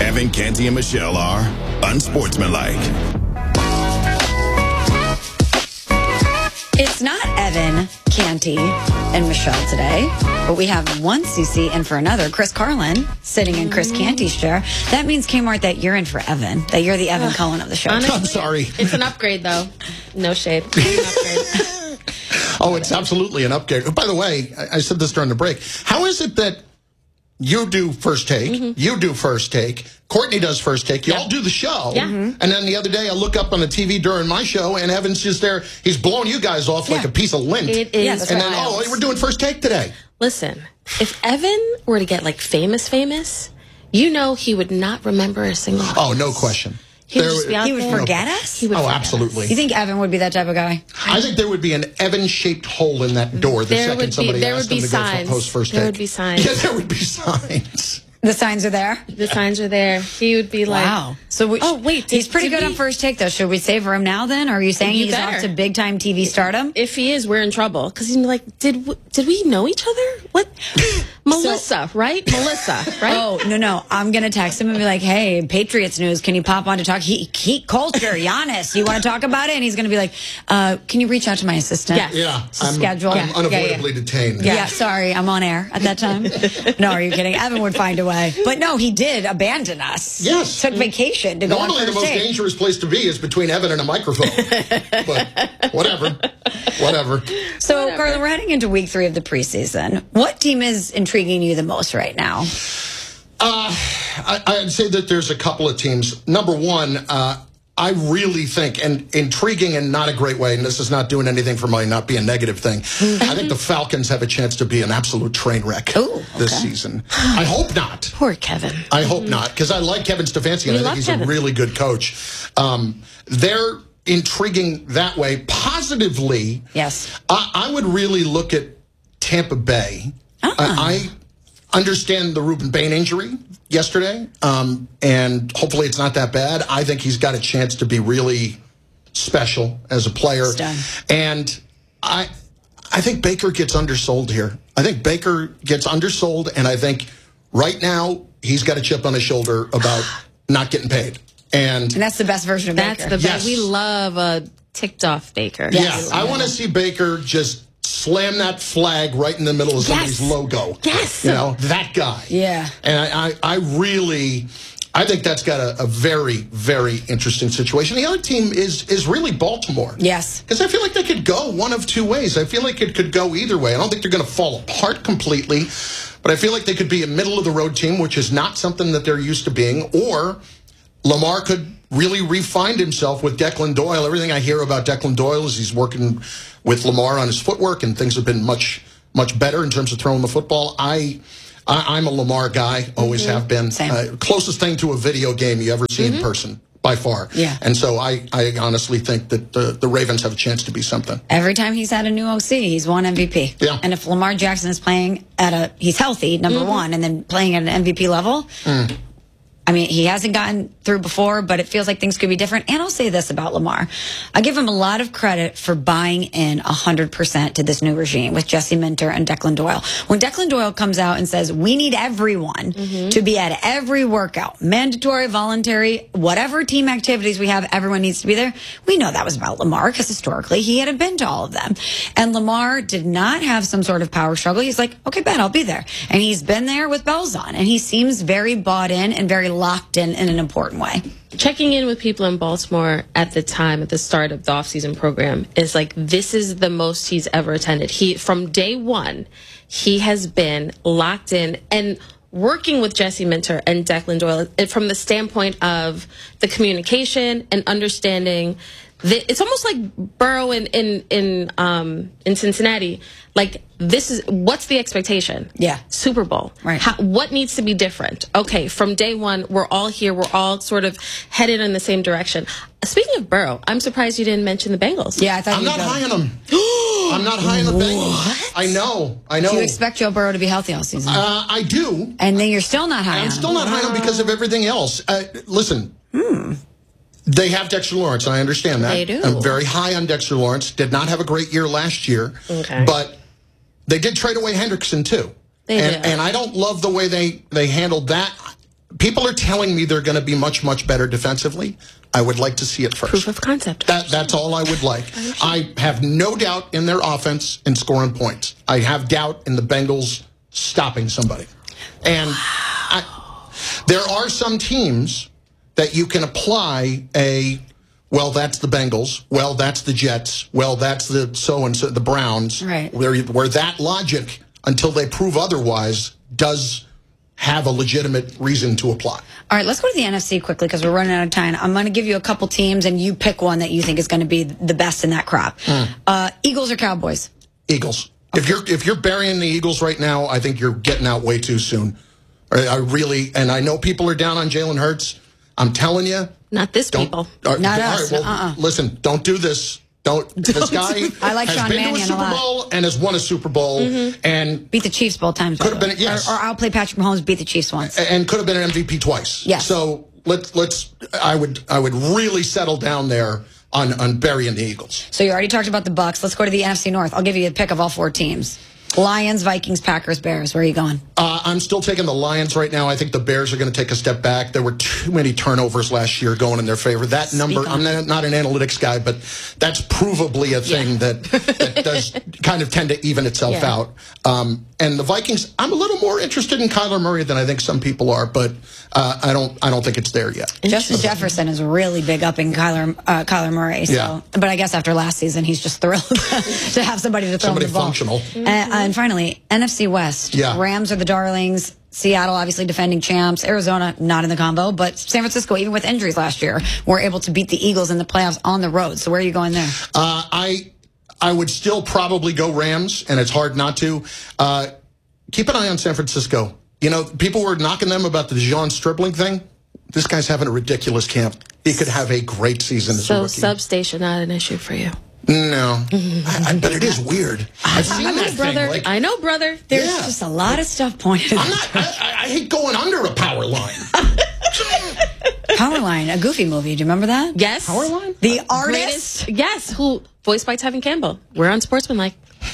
Evan, Canty, and Michelle are unsportsmanlike. It's not Evan, Canty, and Michelle today, but we have one CC in for another. Chris Carlin sitting in Chris Canty's chair. That means, Kmart, that you're in for Evan, that you're the Evan Cullen of the show. Honestly, I'm sorry. It's an upgrade, though. No shade. It's an upgrade. Oh, it's absolutely an upgrade. By the way, I said this during the break. How is it that you do first take, you do first take, Courtney does first take, you all do the show, and then the other day I look up on the TV during my show and Evan's just there, he's blowing you guys off like a piece of lint. It is. that's and right. then, we're doing first take today. Listen, if Evan were to get, like, famous, you know he would not remember a single one. Oh, no question. He would just be out He would there. forget us? He would forget absolutely. You think Evan would be that type of guy? I think there would be an Evan-shaped hole in that door the second somebody asked him to go post first take. There would be signs. Yeah, there would be signs. The signs are there? The signs are there. He would be like, Wow. So he's pretty good on first take, though. Should we savor him now, then? Or are you saying You he's better. off to big-time TV stardom? If he is, we're in trouble. Because he's gonna be like, did we know each other? What? Melissa, right? Melissa, right? Oh, no. I'm going to text him and be like, hey, Patriots news, can you pop on to talk heat culture, Giannis? You want to talk about it? And he's going to be like, can you reach out to my assistant? Yes. Yeah, Schedule. I'm unavoidably detained. Yeah, sorry, I'm on air at that time. No, are you kidding? Evan would find a way. But no, he did abandon us. Yes. Took vacation to go on Normally, the first most take. dangerous place to be is between Evan and a microphone. But whatever. So, Carla, we're heading into week 3 of the preseason. What team is intriguing you the most right now? I'd say that there's a couple of teams. Number one, I really think, and intriguing in not a great way, and this is not doing anything for not be a negative thing, I think the Falcons have a chance to be an absolute train wreck this season. I hope not. Poor Kevin. I hope not, because I like Kevin Stefanski, and I think he's a really good coach. They're intriguing that way. Positively, Yes. I would really look at Tampa Bay. I understand the Ruben Bain injury yesterday, and hopefully it's not that bad. I think he's got a chance to be really special as a player. And I think Baker gets undersold here. I think Baker gets undersold, and I think right now he's got a chip on his shoulder about not getting paid. And that's the best version of Baker. That's the best. Yes. We love a ticked off Baker. Yes. Yeah, I want to see Baker just slam that flag right in the middle of somebody's logo. Yes. You know, that guy. Yeah. And I think that's got a very, very interesting situation. The other team is really Baltimore. Yes. Because I feel like they could go one of two ways. I feel like it could go either way. I don't think they're going to fall apart completely, but I feel like they could be a middle-of-the-road team, which is not something that they're used to being, or Lamar could really refine himself with Declan Doyle. Everything I hear about Declan Doyle is he's working with Lamar on his footwork, and things have been much, much better in terms of throwing the football. I'm a Lamar guy, always have been. Closest thing to a video game you ever see in person, by far. Yeah. And so I honestly think that the Ravens have a chance to be something. Every time he's had a new OC, he's won MVP. Yeah. And if Lamar Jackson is playing he's healthy, number one, and then playing at an MVP level, I mean, he hasn't gotten through before, but it feels like things could be different. And I'll say this about Lamar. I give him a lot of credit for buying in 100% to this new regime with Jesse Minter and Declan Doyle. When Declan Doyle comes out and says, we need everyone to be at every workout, mandatory, voluntary, whatever team activities we have, everyone needs to be there. We know that was about Lamar because historically he hadn't been to all of them. And Lamar did not have some sort of power struggle. He's like, okay, bet, I'll be there. And he's been there with bells on. And he seems very bought in and very locked in an important way. Checking in with people in Baltimore at the start of the offseason program is like, this is the most he's ever attended. From day one, he has been locked in and working with Jesse Minter and Declan Doyle from the standpoint of the communication and understanding. It's almost like Burrow in Cincinnati. Like, what's the expectation? Yeah. Super Bowl. Right. What needs to be different? Okay, from day one, we're all here. We're all sort of headed in the same direction. Speaking of Burrow, I'm surprised you didn't mention the Bengals. Yeah, I thought I'm not high on them. I'm not high on the Bengals. What? I know. Do you expect Joe Burrow to be healthy all season? I do. And then you're still not high on him. I'm still not high on them because of everything else. Listen. They have Dexter Lawrence, and I understand that. They do. I'm very high on Dexter Lawrence. Did not have a great year last year. Okay. But they did trade away Hendrickson, too. They did. And I don't love the way they handled that. people are telling me they're going to be much, much better defensively. I would like to see it first. Proof of concept. That's all I would like. I have no doubt in their offense and scoring points. I have doubt in the Bengals stopping somebody. And there are some teams that you can apply well, that's the Bengals. Well, that's the Jets. Well, that's the so-and-so, the Browns. Right. Where that logic, until they prove otherwise, does have a legitimate reason to apply. All right, let's go to the NFC quickly because we're running out of time. I'm going to give you a couple teams, and you pick one that you think is going to be the best in that crop. Eagles or Cowboys? Eagles. Okay. If you're burying the Eagles right now, I think you're getting out way too soon. And I know people are down on Jalen Hurts. I'm telling you. Not this people. Not us. Right, well, listen, don't do this. This guy I like has Sean been Mannion to a Super Bowl and has won a Super Bowl and beat the Chiefs both times. Could have been, yes. Or outplayed Patrick Mahomes, beat the Chiefs once, and could have been an MVP twice. Yes. So I would really settle down there on burying the Eagles. So you already talked about the Bucs. Let's go to the NFC North. I'll give you a pick of all 4 teams. Lions, Vikings, Packers, Bears. Where are you going? I'm still taking the Lions right now. I think the Bears are going to take a step back. There were too many turnovers last year going in their favor. That number, I'm not an analytics guy, but that's provably a thing that does kind of tend to even itself out. And the Vikings, I'm a little more interested in Kyler Murray than I think some people are, but I don't think it's there yet. Justin Jefferson is really big up in Kyler Murray. So, but I guess after last season, he's just thrilled to have somebody to throw him the ball. Functional. And finally, NFC West. Rams are the darlings. Seattle, obviously defending champs. Arizona, not in the combo. But San Francisco, even with injuries last year, were able to beat the Eagles in the playoffs on the road. So where are you going there? I would still probably go Rams, and it's hard not to. Keep an eye on San Francisco. You know, people were knocking them about the Dijon Stribling thing. This guy's having a ridiculous camp. He could have a great season as a rookie. So substation, not an issue for you. No, but it is weird. I've seen that brother. thing. I know, brother. There's just a lot of stuff pointed out. I hate going under a power line. Powerline, a Goofy movie. Do you remember that? Yes. Powerline? The artist? Yes, who voiced by Tevin Campbell. We're on Sportsmanlike.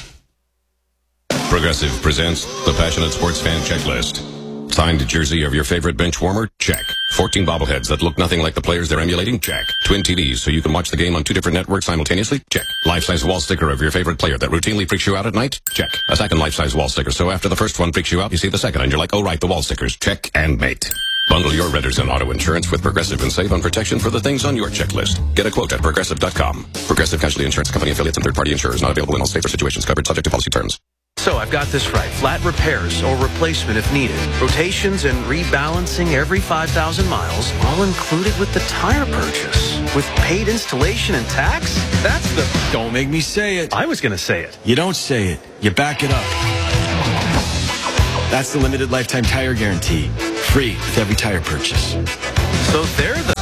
Progressive presents the Passionate Sports Fan Checklist. Signed jersey of your favorite bench warmer? Check. 14 bobbleheads that look nothing like the players they're emulating? Check. Twin TVs so you can watch the game on 2 different networks simultaneously? Check. Life-size wall sticker of your favorite player that routinely freaks you out at night? Check. A second life-size wall sticker so after the first one freaks you out, you see the second and you're like, oh right, the wall stickers. Check and mate. Bundle your renters and auto insurance with Progressive and save on protection for the things on your checklist. Get a quote at Progressive.com. Progressive Casualty Insurance Company affiliates and third-party insurers not available in all states or situations covered subject to policy terms. So I've got this right. Flat repairs or replacement if needed. Rotations and rebalancing every 5,000 miles, all included with the tire purchase. With paid installation and tax? That's the... Don't make me say it. I was going to say it. You don't say it. You back it up. That's the limited lifetime tire guarantee. Free with every tire purchase. So they're the...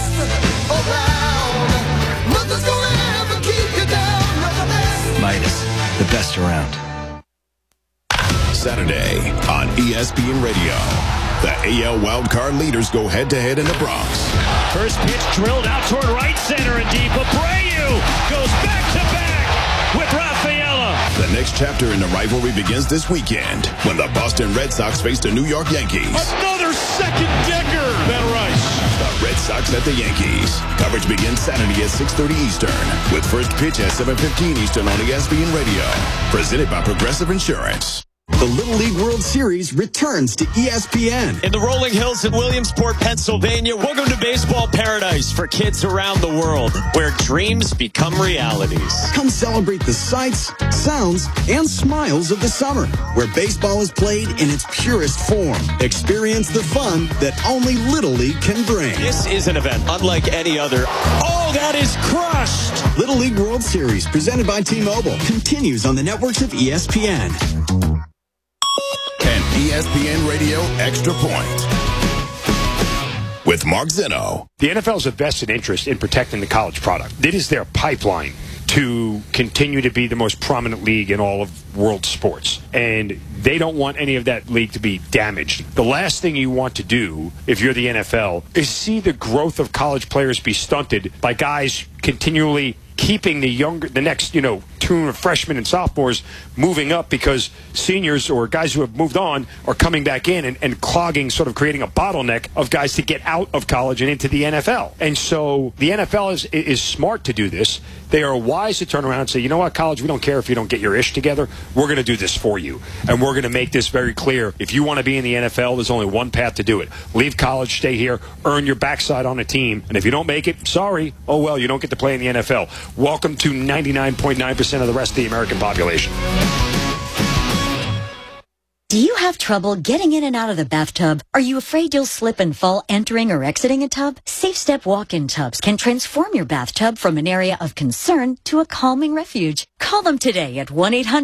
Midas, the best around. Saturday on ESPN Radio. The AL wildcard leaders go head-to-head in the Bronx. First pitch drilled out toward right center and deep. Abreu goes back-to-back with Rafaela. The next chapter in the rivalry begins this weekend when the Boston Red Sox face the New York Yankees. Another second-decker. Ben Rice. The Red Sox at the Yankees. Coverage begins Saturday at 6:30 Eastern with first pitch at 7:15 Eastern on ESPN Radio. Presented by Progressive Insurance. The Little League World Series returns to ESPN. In the rolling hills in Williamsport, Pennsylvania, welcome to baseball paradise for kids around the world, where dreams become realities. Come celebrate the sights, sounds, and smiles of the summer, where baseball is played in its purest form. Experience the fun that only Little League can bring. This is an event unlike any other. Oh, that is crushed! Little League World Series, presented by T-Mobile, continues on the networks of ESPN. And ESPN Radio Extra Point with Mark Zeno. The NFL has a vested interest in protecting the college product. It is their pipeline to continue to be the most prominent league in all of world sports. And they don't want any of that league to be damaged. The last thing you want to do, if you're the NFL, is see the growth of college players be stunted by guys continually keeping the next, 2 tune of freshmen and sophomores moving up because seniors or guys who have moved on are coming back in and clogging, sort of creating a bottleneck of guys to get out of college and into the NFL. And so the NFL is smart to do this. They are wise to turn around and say, you know what, college, we don't care if you don't get your ish together. We're going to do this for you. And we're going to make this very clear. If you want to be in the NFL, there's only one path to do it. Leave college, stay here, earn your backside on a team. And if you don't make it, sorry. Oh, well, you don't get to play in the NFL. Welcome to 99.9% of the rest of the American population. Do you have trouble getting in and out of the bathtub? Are you afraid you'll slip and fall entering or exiting a tub? Safe Step walk-in tubs can transform your bathtub from an area of concern to a calming refuge. Call them today at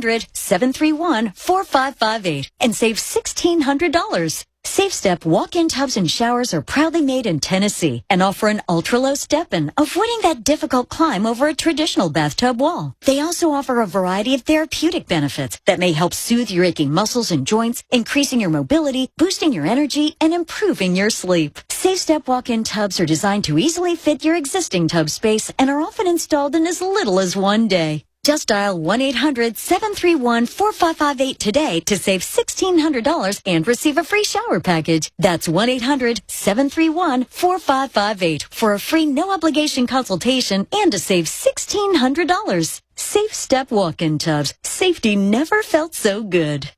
1-800-731-4558 and save $1,600. Safe Step walk-in tubs and showers are proudly made in Tennessee and offer an ultra-low step-in, avoiding that difficult climb over a traditional bathtub wall. They also offer a variety of therapeutic benefits that may help soothe your aching muscles and joints, increasing your mobility, boosting your energy, and improving your sleep. Safe Step walk-in tubs are designed to easily fit your existing tub space and are often installed in as little as one day. Just dial 1-800-731-4558 today to save $1,600 and receive a free shower package. That's 1-800-731-4558 for a free no-obligation consultation and to save $1,600. Safe Step walk-in tubs. Safety never felt so good.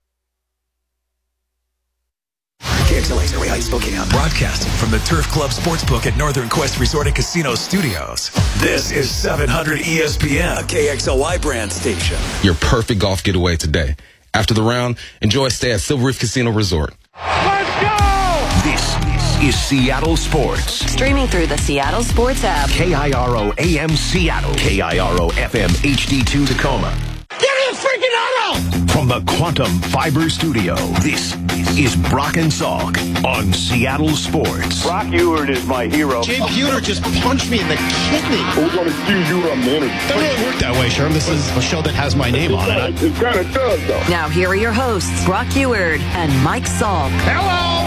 KXLA's Area Heights, Spokane. Broadcasting from the Turf Club Sportsbook at Northern Quest Resort and Casino Studios. This is 700 ESPN, a KXLY brand station. Your perfect golf getaway today. After the round, enjoy a stay at Silver Reef Casino Resort. Let's go! This is Seattle Sports. Streaming through the Seattle Sports app. KIRO AM Seattle. KIRO FM HD2 Tacoma. Give me a freaking auto! From the Quantum Fiber Studio, this is Brock and Salk on Seattle Sports. Brock Ewert is my hero. Jay Buhner just punched me in the kidney. We're going to see you on the interview. Doesn't really work that way, Sherm. This is a show that has my name on it. It kind of does, though. Now here are your hosts, Brock Ewert and Mike Salk. Hello!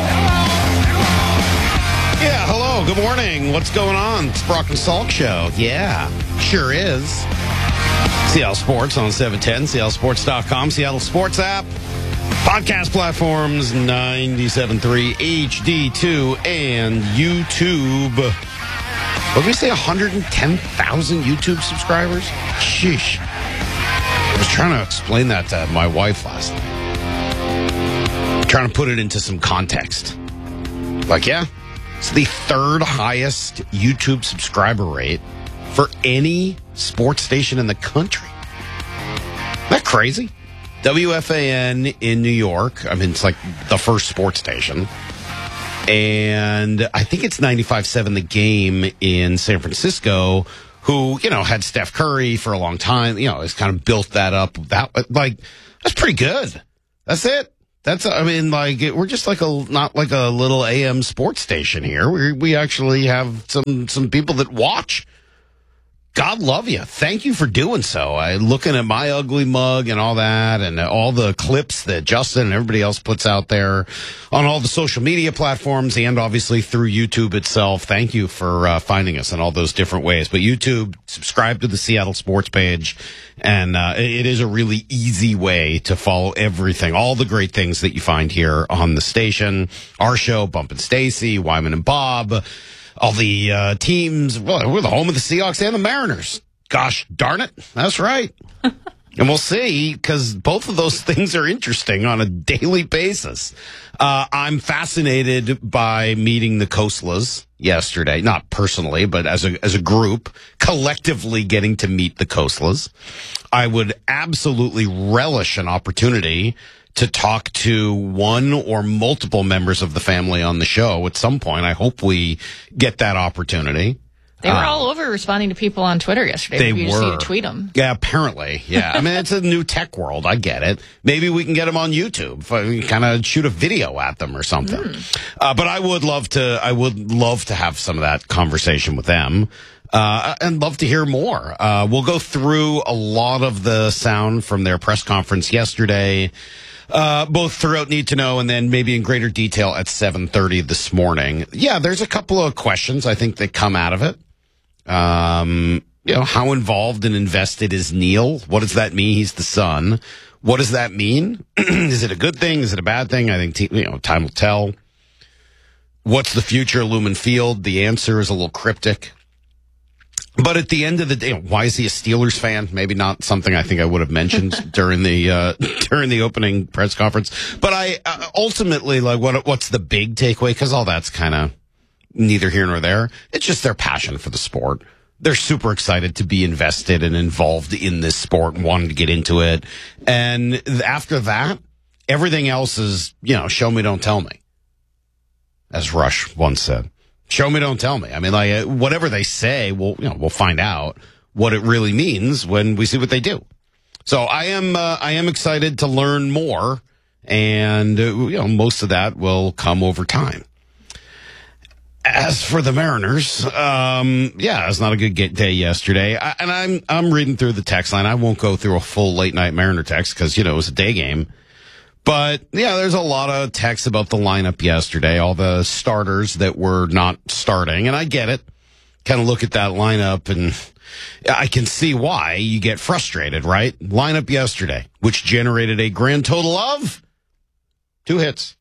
Yeah, hello. Good morning. What's going on? It's Brock and Salk Show. Yeah, sure is. Seattle Sports on 710, seattlesports.com, Seattle Sports app, podcast platforms, 97.3 HD2, and YouTube. What did we say, 110,000 YouTube subscribers? Sheesh. I was trying to explain that to my wife last night. Trying to put it into some context. Like, yeah, it's the third highest YouTube subscriber rate for any sports station in the country. Isn't that crazy? WFAN in New York. I mean, it's like the first sports station. And I think it's 95.7 The Game in San Francisco, who, you know, had Steph Curry for a long time. You know, has kind of built that up. That's pretty good. That's it. We're just like not like a little AM sports station here. We actually have some people that watch. God love you. Thank you for doing so. Looking at my ugly mug and all that, and all the clips that Justin and everybody else puts out there on all the social media platforms, and obviously through YouTube itself. Thank you for finding us in all those different ways. But YouTube, subscribe to the Seattle Sports page, and it is a really easy way to follow everything, all the great things that you find here on the station. Our show, Bump and Stacy, Wyman and Bob. All the teams, well, we're the home of the Seahawks and the Mariners. Gosh darn it. That's right. And we'll see, because both of those things are interesting on a daily basis. I'm fascinated by meeting the Khoslas yesterday. Not personally, but as a group, collectively getting to meet the Khoslas. I would absolutely relish an opportunity to talk to one or multiple members of the family on the show at some point. I hope we get that opportunity. They were all over responding to people on Twitter yesterday. They Maybe you were. just need to tweet them. Yeah, apparently. Yeah. I mean, it's a new tech world. I get it. Maybe we can get them on YouTube. Kind of shoot a video at them or something. But I would love to have some of that conversation with them. And love to hear more. We'll go through a lot of the sound from their press conference yesterday. Both throughout Need to Know and then maybe in greater detail at 7:30 this morning. Yeah, there's a couple of questions I think that come out of it. how involved and invested is Neil? What does that mean? He's the son. What does that mean? Is it a good thing? Is it a bad thing? I think, time will tell. What's the future of Lumen Field? The answer is a little cryptic. But at the end of the day, why is he a Steelers fan? Maybe not something I think I would have mentioned during the opening press conference. But I ultimately, what's the big takeaway? Because all that's kind of neither here nor there. It's just their passion for the sport. They're super excited to be invested and involved in this sport and wanting to get into it. And after that, everything else is, show me, don't tell me. As Rush once said, show me, don't tell me. I mean, whatever they say, we'll find out what it really means when we see what they do. So I am excited to learn more, and most of that will come over time. As for the Mariners, it's not a good day yesterday. And I'm reading through the text line. I won't go through a full late night Mariner text because it was a day game. But there's a lot of text about the lineup yesterday, all the starters that were not starting, and I get it. Kind of look at that lineup, and I can see why you get frustrated, right? Lineup yesterday, which generated a grand total of 2 hits,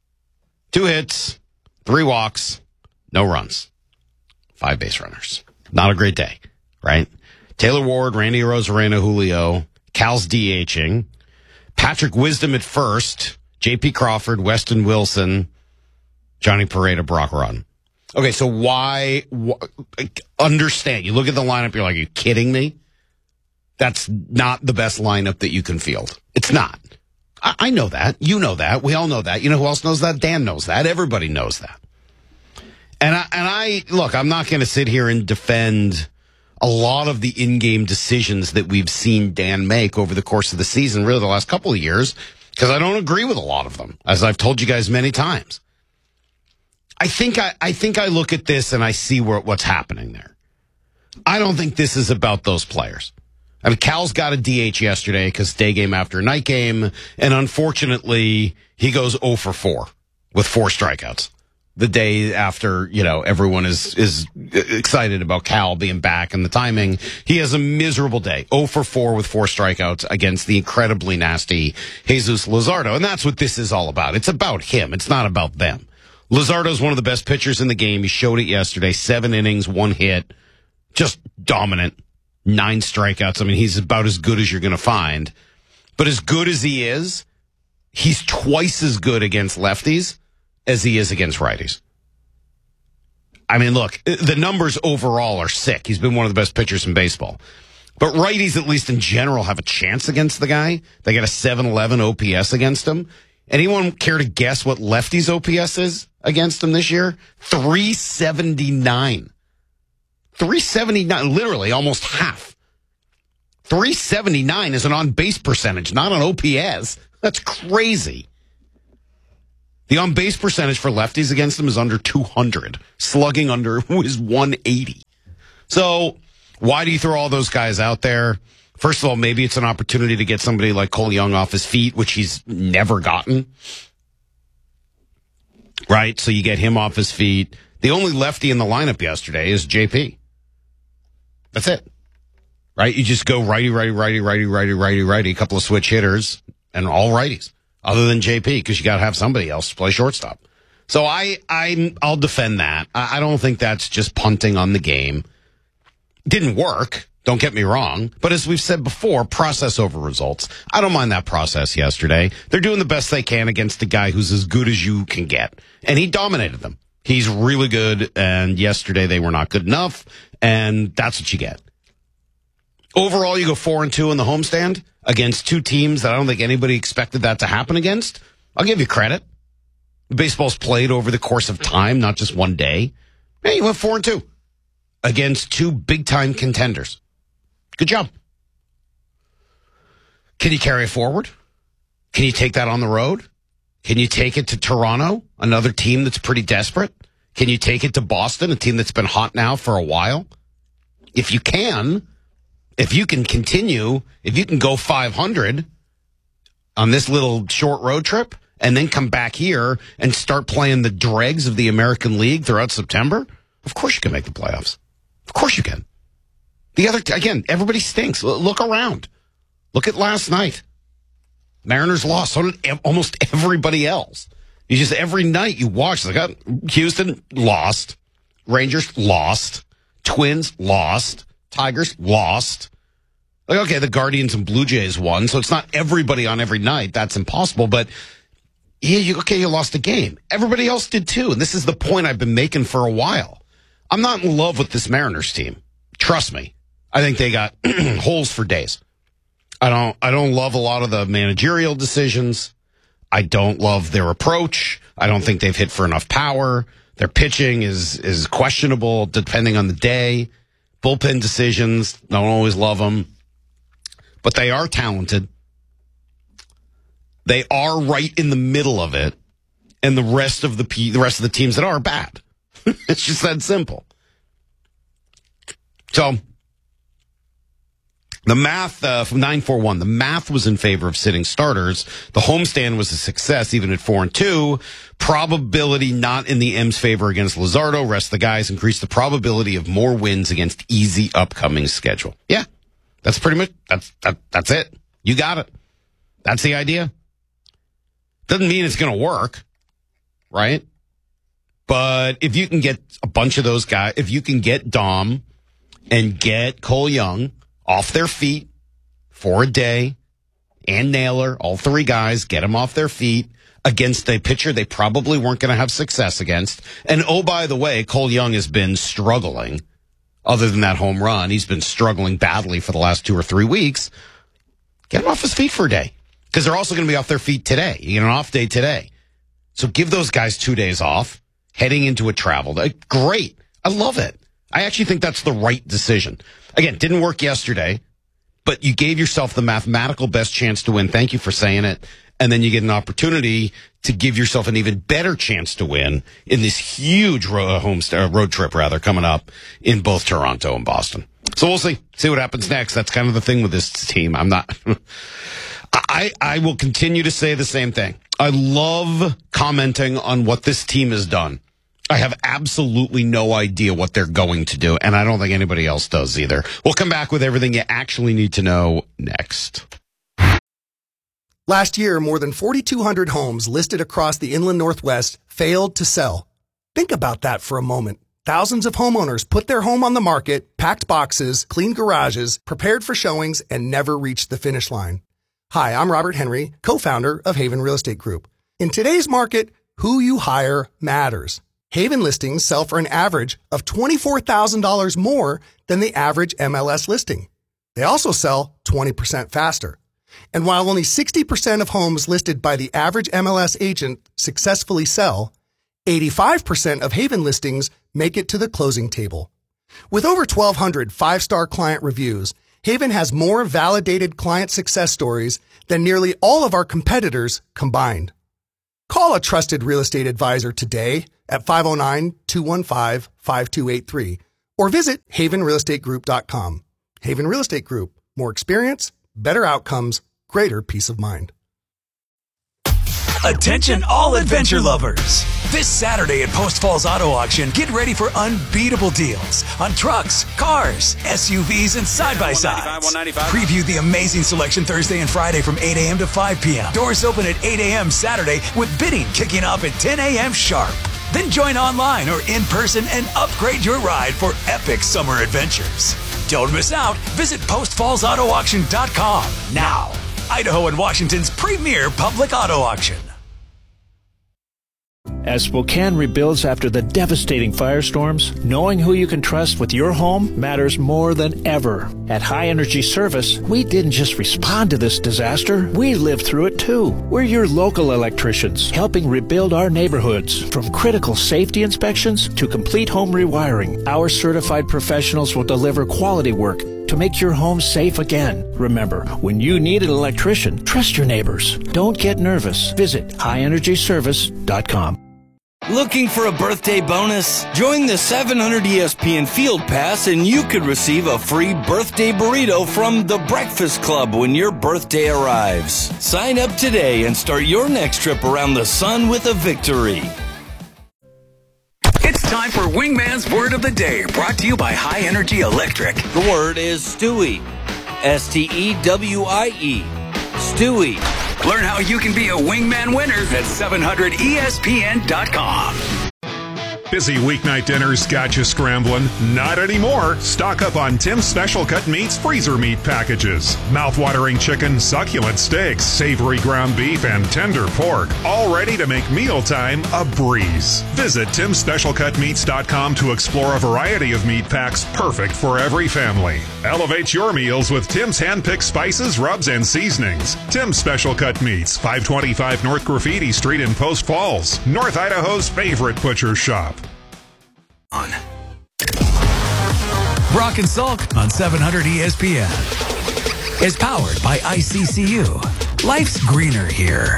3 walks, no runs, 5 base runners. Not a great day, right? Taylor Ward, Randy Arozarena, Julio, Cal's DHing. Patrick Wisdom at first, J.P. Crawford, Weston Wilson, Johnny Pareda, Brock Rodden. Okay, so why understand? You look at the lineup, you're like, are you kidding me? That's not the best lineup that you can field. It's not. I know that. You know that. We all know that. You know who else knows that? Dan knows that. Everybody knows that. And I look, I'm not going to sit here and defend a lot of the in-game decisions that we've seen Dan make over the course of the season, really the last couple of years, because I don't agree with a lot of them, as I've told you guys many times. I think I look at this and I see what's happening there. I don't think this is about those players. I mean, Cal's got a DH yesterday because day game after night game, and unfortunately, he goes 0 for 4 with 4 strikeouts. The day after, everyone is excited about Cal being back and the timing. He has a miserable day. 0 for 4 with 4 strikeouts against the incredibly nasty Jesus Luzardo. And that's what this is all about. It's about him. It's not about them. Luzardo's one of the best pitchers in the game. He showed it yesterday. 7 innings, 1 hit. Just dominant. 9 strikeouts. I mean, he's about as good as you're going to find. But as good as he is, he's twice as good against lefties as he is against righties. I mean, look, the numbers overall are sick. He's been one of the best pitchers in baseball. But righties, at least in general, have a chance against the guy. They got a 711 OPS against him. Anyone care to guess what lefties' OPS is against him this year? 379. 379, literally almost half. 379 is an on-base percentage, not an OPS. That's crazy. The on-base percentage for lefties against them is under 200. Slugging under is 180. So why do you throw all those guys out there? First of all, maybe it's an opportunity to get somebody like Cole Young off his feet, which he's never gotten. Right? So you get him off his feet. The only lefty in the lineup yesterday is JP. That's it. Right? You just go righty, a couple of switch hitters, and all righties. Other than JP, because you got to have somebody else to play shortstop. So I'll defend that. I don't think that's just punting on the game. Didn't work. Don't get me wrong. But as we've said before, process over results. I don't mind that process yesterday. They're doing the best they can against the guy who's as good as you can get. And he dominated them. He's really good. And yesterday they were not good enough. And that's what you get. Overall, you go 4-2 in the homestand against 2 teams that I don't think anybody expected that to happen against. I'll give you credit. Baseball's played over the course of time, not just one day. Hey, you went 4-2 against 2 big-time contenders. Good job. Can you carry it forward? Can you take that on the road? Can you take it to Toronto, another team that's pretty desperate? Can you take it to Boston, a team that's been hot now for a while? If you can continue, if you can go 500 on this little short road trip and then come back here and start playing the dregs of the American League throughout September, of course you can make the playoffs. Of course you can. Again, everybody stinks. Look around. Look at last night. Mariners lost. So did almost everybody else. Every night you watch, Houston lost. Rangers lost. Twins lost. Tigers lost. Okay, the Guardians and Blue Jays won, so it's not everybody on every night. That's impossible. But you lost a game. Everybody else did too. And this is the point I've been making for a while. I'm not in love with this Mariners team. Trust me. I think they got holes for days. I don't love a lot of the managerial decisions. I don't love their approach. I don't think they've hit for enough power. Their pitching is questionable depending on the day. Bullpen decisions, don't always love them. But they are talented. They are right in the middle of it, and the rest of the teams that are bad. It's just that simple. So the math from 941, the math was in favor of sitting starters. The homestand was a success, even at 4-2. Probability not in the M's favor against Luzardo. Rest of the guys increased the probability of more wins against easy upcoming schedule. Yeah. That's pretty much, that's it. You got it. That's the idea. Doesn't mean it's going to work, right? But if you can get a bunch of those guys, if you can get Dom and get Cole Young off their feet for a day, and Naylor, all three guys, get them off their feet against a pitcher they probably weren't going to have success against. And oh, by the way, Cole Young has been struggling. Other than that home run, he's been struggling badly for the last 2 or 3 weeks. Get him off his feet for a day. Because they're also going to be off their feet today. You get an off day today. So give those guys 2 days off, heading into a travel day. Great. I love it. I actually think that's the right decision. Again, didn't work yesterday, but you gave yourself the mathematical best chance to win. Thank you for saying it. And then you get an opportunity to give yourself an even better chance to win in this huge road trip coming up in both Toronto and Boston. So we'll see what happens next. That's kind of the thing with this team. I will continue to say the same thing. I love commenting on what this team has done. I have absolutely no idea what they're going to do, and I don't think anybody else does either. We'll come back with everything you actually need to know next. Last year, more than 4,200 homes listed across the inland Northwest failed to sell. Think about that for a moment. Thousands of homeowners put their home on the market, packed boxes, cleaned garages, prepared for showings, and never reached the finish line. Hi, I'm Robert Henry, co-founder of Haven Real Estate Group. In today's market, who you hire matters. Haven listings sell for an average of $24,000 more than the average MLS listing. They also sell 20% faster. And while only 60% of homes listed by the average MLS agent successfully sell, 85% of Haven listings make it to the closing table. With over 1,200 five-star client reviews, Haven has more validated client success stories than nearly all of our competitors combined. Call a trusted real estate advisor today at 509-215-5283 or visit havenrealestategroup.com. Haven Real Estate Group. More experience, better outcomes, greater peace of mind. Attention all adventure lovers. This Saturday at Post Falls Auto Auction, get ready for unbeatable deals on trucks, cars, SUVs, and side-by-sides. Preview the amazing selection Thursday and Friday from 8 a.m. to 5 p.m. Doors open at 8 a.m. Saturday with bidding kicking off at 10 a.m. sharp. Then join online or in person and upgrade your ride for epic summer adventures. Don't miss out. Visit postfallsautoauction.com now. Idaho and Washington's premier public auto auction. As Spokane rebuilds after the devastating firestorms, knowing who you can trust with your home matters more than ever. At High Energy Service, we didn't just respond to this disaster, we lived through it too. We're your local electricians, helping rebuild our neighborhoods. From critical safety inspections to complete home rewiring, our certified professionals will deliver quality work to make your home safe again. Remember, when you need an electrician, trust your neighbors. Don't get nervous. Visit highenergyservice.com. Looking for a birthday bonus? Join the 700 ESPN Field Pass and you could receive a free birthday burrito from The Breakfast Club when your birthday arrives. Sign up today and start your next trip around the sun with a victory. It's Time for Wingman's Word of the Day, brought to you by High Energy Electric. The word is Stewie. S-T-E-W-I-E. Stewie. Learn how you can be a Wingman winner at 700ESPN.com. Busy weeknight dinners got you scrambling? Not anymore. Stock up on Tim's Special Cut Meats freezer meat packages. Mouth-watering chicken, succulent steaks, savory ground beef, and tender pork. All ready to make mealtime a breeze. Visit Tim'sSpecialCutMeats.com to explore a variety of meat packs perfect for every family. Elevate your meals with Tim's hand-picked spices, rubs, and seasonings. Tim's Special Cut Meats, 525 North Graffiti Street in Post Falls, North Idaho's favorite butcher shop. Brock and Salk on 700 ESPN is powered by ICCU. Life's greener here.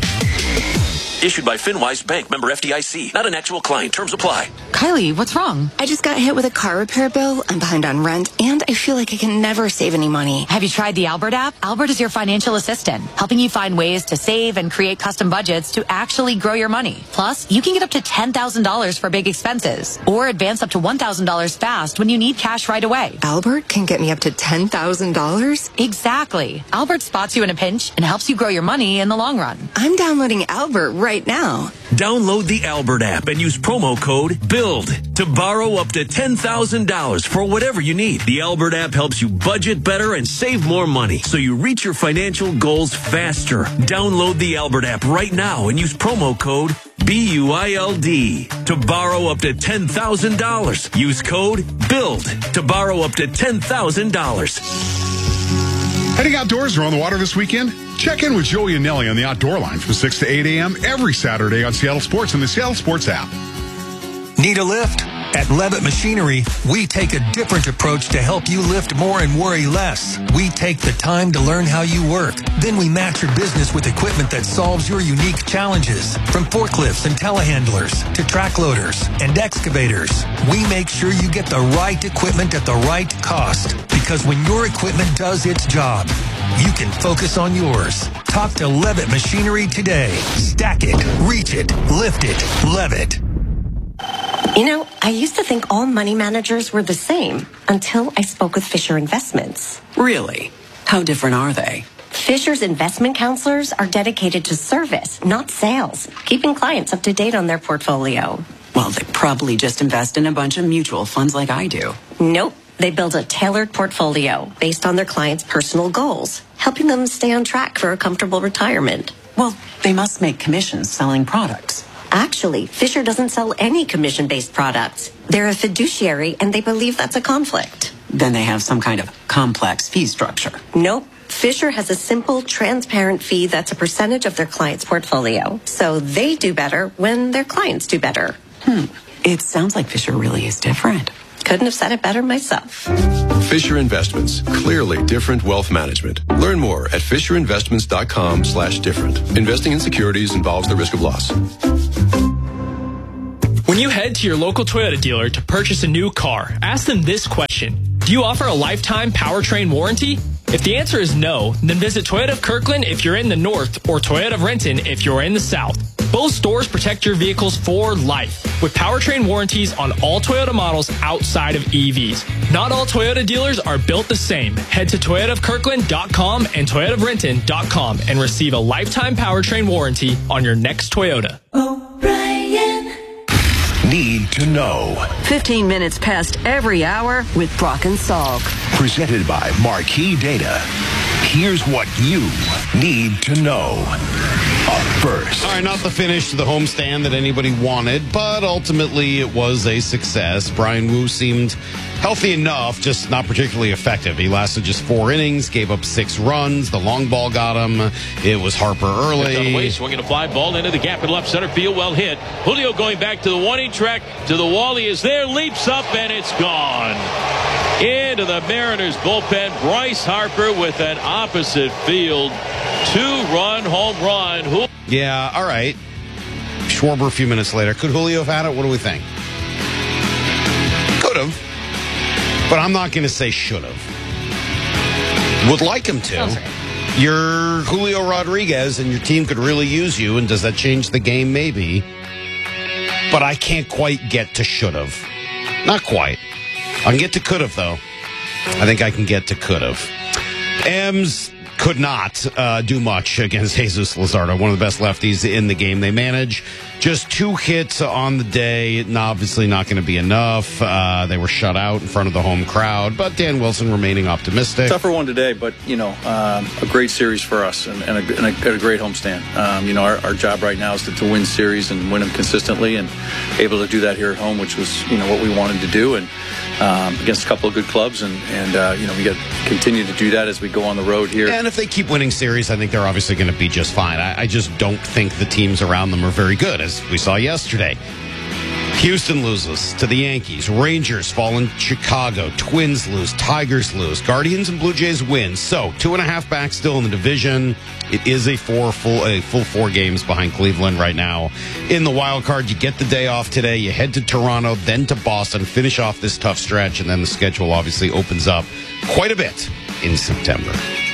Issued by FinWise Bank, member FDIC. Not an actual client. Terms apply. Kylie, what's wrong? I just got hit with a car repair bill. I'm behind on rent, and I feel like I can never save any money. Have you tried the Albert app? Albert is your financial assistant, helping you find ways to save and create custom budgets to actually grow your money. Plus, you can get up to $10,000 for big expenses, or advance up to $1,000 fast when you need cash right away. Albert can get me up to $10,000? Exactly. Albert spots you in a pinch and helps you grow your money in the long run. I'm downloading Albert right now. Download the Albert app and use promo code BUILD to borrow up to $10,000 for whatever you need. The Albert app helps you budget better and save more money so you reach your financial goals faster. Download the Albert app right now and use promo code BUILD to borrow up to $10,000. Use code BUILD to borrow up to $10,000. Heading outdoors or on the water this weekend? Check in with Joey and Nelly on the Outdoor Line from 6 to 8 a.m. every Saturday on Seattle Sports and the Seattle Sports app. Need a lift? At Levitt Machinery, we take a different approach to help you lift more and worry less. We take the time to learn how you work. Then we match your business with equipment that solves your unique challenges. From forklifts and telehandlers to track loaders and excavators, we make sure you get the right equipment at the right cost. Because when your equipment does its job, you can focus on yours. Talk to Levitt Machinery today. Stack it, reach it, lift it, Levitt. You know, I used to think all money managers were the same until I spoke with Fisher Investments. Really? How different are they? Fisher's investment counselors are dedicated to service, not sales, keeping clients up to date on their portfolio. Well, they probably just invest in a bunch of mutual funds like I do. Nope. They build a tailored portfolio based on their clients' personal goals, helping them stay on track for a comfortable retirement. Well, they must make commissions selling products. Actually, Fisher doesn't sell any commission-based products. They're a fiduciary, and they believe that's a conflict. Then they have some kind of complex fee structure. Nope. Fisher has a simple, transparent fee that's a percentage of their client's portfolio. So they do better when their clients do better. It sounds like Fisher really is different. Couldn't have said it better myself. Fisher Investments. Clearly different wealth management. Learn more at FisherInvestments.com/different. Investing in securities involves the risk of loss. When you head to your local Toyota dealer to purchase a new car, ask them this question. Do you offer a lifetime powertrain warranty? If the answer is no, then visit Toyota of Kirkland if you're in the north or Toyota of Renton if you're in the south. Both stores protect your vehicles for life with powertrain warranties on all Toyota models outside of EVs. Not all Toyota dealers are built the same. Head to ToyotaofKirkland.com and ToyotaofRenton.com and receive a lifetime powertrain warranty on your next Toyota. Need to know. 15 minutes past every hour with Brock and Salk. Presented by Marquee Data. Here's what you need to know. Up first. All right, not the finish to the homestand that anybody wanted, but ultimately it was a success. Brian Wu seemed healthy enough, just not particularly effective. He lasted just 4 innings, gave up 6 runs. The long ball got him. It was Harper early. Swinging a fly ball into the gap in left center field, well hit. Julio going back to the warning track, to the wall. He is there, leaps up, and it's gone. Into the Mariners bullpen, Bryce Harper with an opposite field 2-run home run. Yeah, all right. Schwarber a few minutes later. Could Julio have had it? What do we think? Could have. But I'm not going to say should have. Would like him to. You're Julio Rodriguez, and your team could really use you. And does that change the game? Maybe. but I can't quite get to should've. Not quite. I can get to could've, though. I think I can get to could've. Ems could not do much against Jesus Luzardo, one of the best lefties in the game. They manage just 2 hits on the day. Obviously not going to be enough. They were shut out in front of the home crowd, but Dan Wilson remaining optimistic. Tougher one today, but, a great series for us and a great homestand. Our job right now is to win series and win them consistently, and able to do that here at home, which was, what we wanted to do, and against a couple of good clubs, and we got to continue to do that as we go on the road here. And if they keep winning series, I think they're obviously going to be just fine. I just don't think the teams around them are very good, as we saw yesterday. Houston loses to the Yankees. Rangers fall in Chicago. Twins lose. Tigers lose. Guardians and Blue Jays win. So 2.5 back still in the division. It is a full 4 games behind Cleveland right now. In the wild card, you get the day off today. You head to Toronto, then to Boston, finish off this tough stretch, and then the schedule obviously opens up quite a bit in September.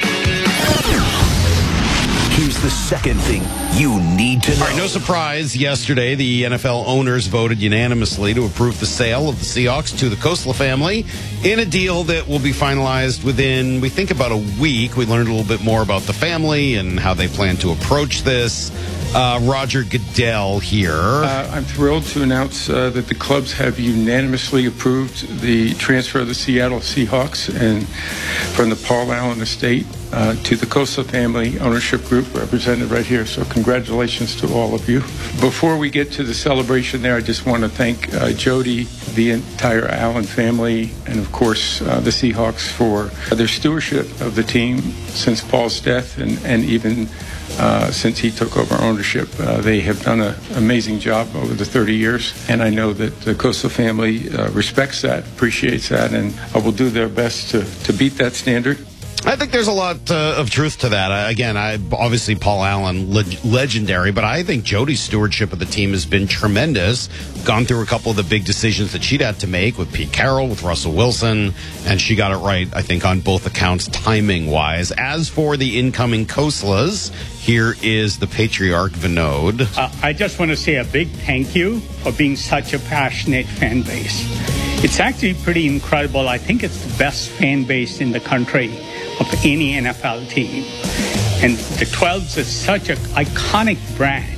Here's the second thing you need to know. All right, no surprise. Yesterday, the NFL owners voted unanimously to approve the sale of the Seahawks to the Khosla family in a deal that will be finalized within, we think, about a week. We learned a little bit more about the family and how they plan to approach this. Roger Goodell here. I'm thrilled to announce that the clubs have unanimously approved the transfer of the Seattle Seahawks and from the Paul Allen estate to the Khosla family ownership group represented right here. So congratulations to all of you. Before we get to the celebration there, I just want to thank Jody, the entire Allen family, and of course the Seahawks for their stewardship of the team since Paul's death and even since he took over ownership. They have done an amazing job over the 30 years, and I know that the Khosla family respects that, appreciates that, and will do their best to beat that standard. I think there's a lot of truth to that. Obviously Paul Allen, legendary, but I think Jody's stewardship of the team has been tremendous. Gone through a couple of the big decisions that she'd had to make with Pete Carroll, with Russell Wilson, and she got it right, I think, on both accounts, timing-wise. As for the incoming Khoslas, here is the patriarch, Vinod. I just want to say a big thank you for being such a passionate fan base. It's actually pretty incredible. I think it's the best fan base in the country of any NFL team. And the 12s is such an iconic brand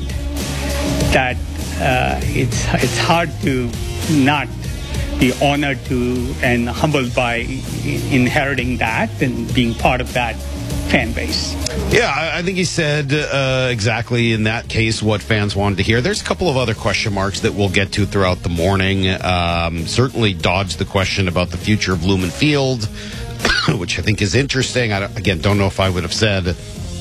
that it's hard to not be honored to and humbled by inheriting that and being part of that fan base. Yeah, I think he said exactly in that case what fans wanted to hear. There's a couple of other question marks that we'll get to throughout the morning. Certainly dodged the question about the future of Lumen Field, which I think is interesting. I don't know if I would have said.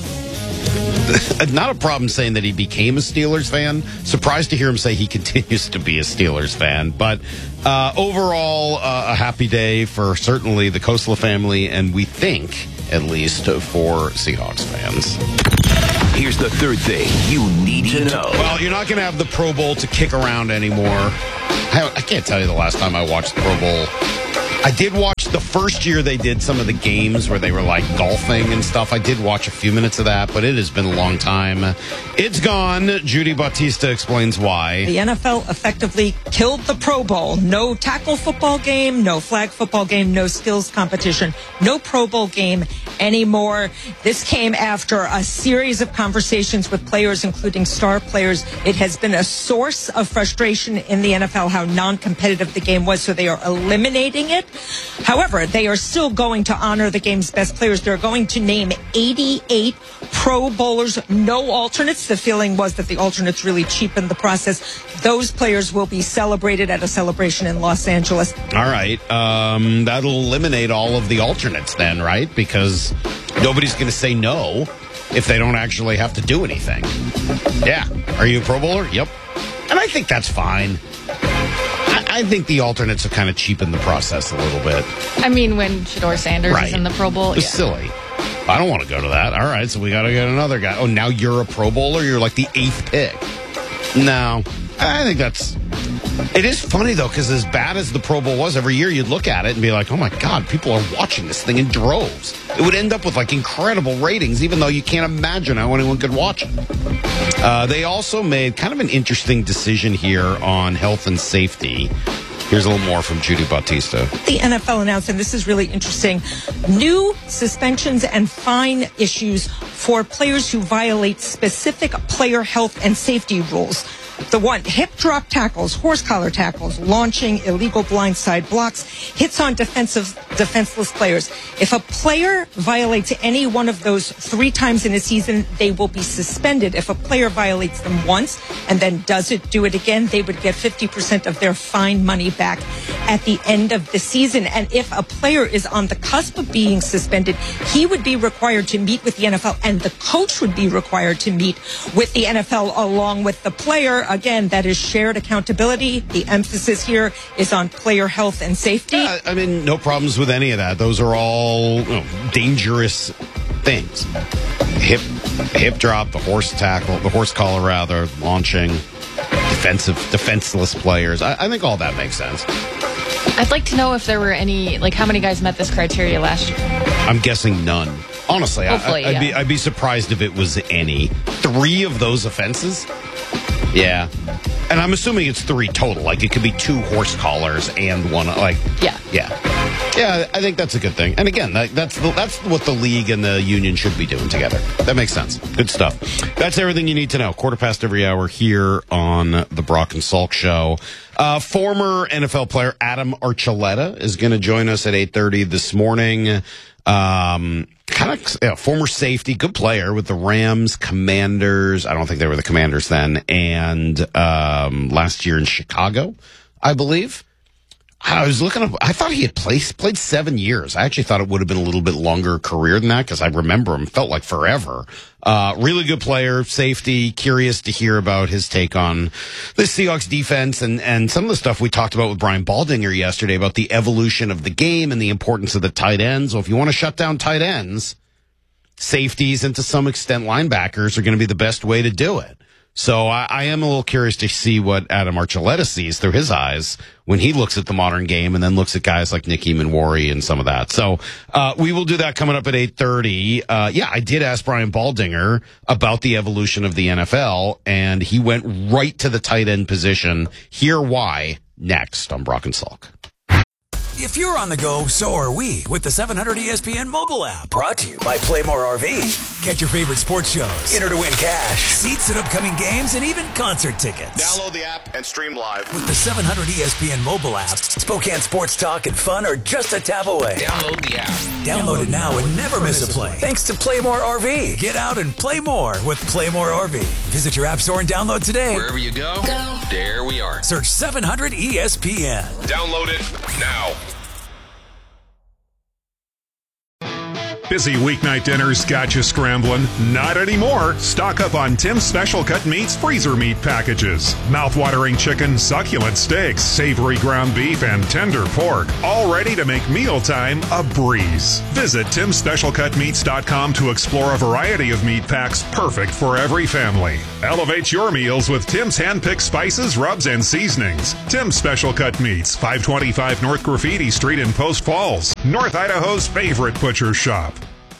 Not a problem saying that he became a Steelers fan. Surprised to hear him say he continues to be a Steelers fan. But overall, a happy day for certainly the Khosla family, and we think, at least, for Seahawks fans. Here's the third thing you need to know. Well, you're not going to have the Pro Bowl to kick around anymore. I can't tell you the last time I watched the Pro Bowl. I did watch the first year they did some of the games where they were like golfing and stuff. I did watch a few minutes of that, but it has been a long time. It's gone. Judy Bautista explains why. The NFL effectively killed the Pro Bowl. No tackle football game, no flag football game, no skills competition, no Pro Bowl game anymore. This came after a series of conversations with players, including star players. It has been a source of frustration in the NFL how non-competitive the game was, so they are eliminating it. However, they are still going to honor the game's best players. They're going to name 88 Pro Bowlers, no alternates. The feeling was that the alternates really cheapened the process. Those players will be celebrated at a celebration in Los Angeles. All right. That'll eliminate all of the alternates then, right? Because nobody's going to say no if they don't actually have to do anything. Yeah. Are you a Pro Bowler? Yep. And I think that's fine. I think the alternates have kind of cheapened the process a little bit. I mean, when Shedeur Sanders is in the Pro Bowl. It's silly. I don't want to go to that. All right, so we got to get another guy. Oh, now you're a Pro Bowler? You're like the 8th pick. No, I think that's It is funny, though, because as bad as the Pro Bowl was, every year you'd look at it and be like, oh, my God, people are watching this thing in droves. It would end up with, like, incredible ratings, even though you can't imagine how anyone could watch it. They also made kind of an interesting decision here on health and safety. Here's a little more from Judy Bautista. The NFL announced, and this is really interesting, new suspensions and fine issues for players who violate specific player health and safety rules. The one, hip drop tackles, horse collar tackles, launching, illegal blindside blocks, hits on defenseless players. If a player violates any one of those 3 times in a season, they will be suspended. If a player violates them once and then do it again, they would get 50% of their fine money back at the end of the season. And if a player is on the cusp of being suspended, he would be required to meet with the NFL, and the coach would be required to meet with the NFL along with the player. Again, that is shared accountability. The emphasis here is on player health and safety. Yeah, I mean, no problems with any of that. Those are all dangerous things. Hip drop, the horse collar rather, launching, defenseless players. I think all that makes sense. I'd like to know if there were any, like, how many guys met this criteria last year? I'm guessing none. Honestly, I'd be surprised if it was any. 3 of those offenses? Yeah. And I'm assuming it's 3 total. Like, it could be 2 horse collars and 1, like... Yeah. Yeah, I think that's a good thing. And again, that's what the league and the union should be doing together. That makes sense. Good stuff. That's everything you need to know. 1/4 every hour here on the Brock and Salk Show. Former NFL player Adam Archuleta is going to join us at 8:30 this morning. Former safety, good player with the Rams, Commanders. I don't think they were the Commanders then. And last year in Chicago, I believe. I was looking up. I thought he had played 7 years. I actually thought it would have been a little bit longer career than that because I remember him. Felt like forever. Really good player, safety. Curious to hear about his take on the Seahawks defense and some of the stuff we talked about with Brian Baldinger yesterday about the evolution of the game and the importance of the tight ends. Well, if you want to shut down tight ends, safeties and to some extent linebackers are going to be the best way to do it. So I am a little curious to see what Adam Archuleta sees through his eyes when he looks at the modern game and then looks at guys like Nick Eamon-Warry and some of that. So we will do that coming up at 8:30. I did ask Brian Baldinger about the evolution of the NFL, and he went right to the tight end position. Hear why next on Brock and Salk. If you're on the go, so are we with the 700 ESPN mobile app. Brought to you by Playmore RV. Catch your favorite sports shows. Enter to win cash, seats at upcoming games, and even concert tickets. Download the app and stream live. With the 700 ESPN mobile app, Spokane sports talk and fun are just a tap away. Download the app. Download it now and never miss a play. Thanks to Playmore RV. Get out and play more with Playmore RV. Visit your app store and download today. Wherever you go, there we are. Search 700 ESPN. Download it now. Busy weeknight dinners got you scrambling? Not anymore. Stock up on Tim's Special Cut Meats freezer meat packages. Mouth-watering chicken, succulent steaks, savory ground beef, and tender pork. All ready to make mealtime a breeze. Visit TimSpecialCutMeats.com to explore a variety of meat packs perfect for every family. Elevate your meals with Tim's hand-picked spices, rubs, and seasonings. Tim's Special Cut Meats, 525 North Graffiti Street in Post Falls, North Idaho's favorite butcher shop.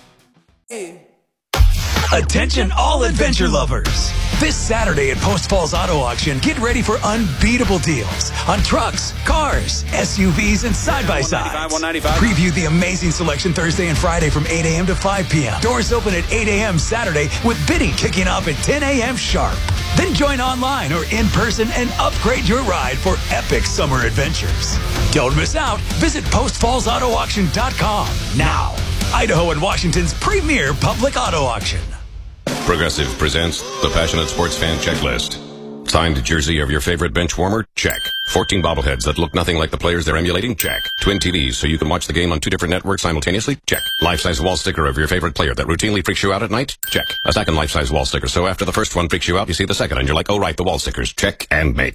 Attention all adventure lovers. This Saturday at Post Falls Auto Auction, get ready for unbeatable deals on trucks, cars, SUVs, and side-by-sides. Preview the amazing selection Thursday and Friday from 8 a.m. to 5 p.m. Doors open at 8 a.m. Saturday with bidding kicking off at 10 a.m. sharp. Then join online or in person and upgrade your ride for epic summer adventures. Don't miss out. Visit postfallsautoauction.com now. Idaho and Washington's premier public auto auction. Progressive presents the Passionate Sports Fan Checklist. Signed jersey of your favorite bench warmer? Check. 14 bobbleheads that look nothing like the players they're emulating? Check. Twin TVs so you can watch the game on 2 different networks simultaneously? Check. Life-size wall sticker of your favorite player that routinely freaks you out at night? Check. A second life-size wall sticker so after the first one freaks you out, you see the second and you're like, oh right, the wall stickers. Check and mate.